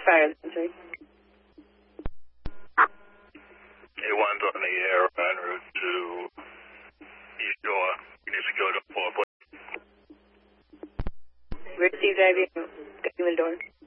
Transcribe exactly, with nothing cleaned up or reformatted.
fire entry. A one's on the air en route to East Shore. You need to go to four. Received I V. Got you indoors.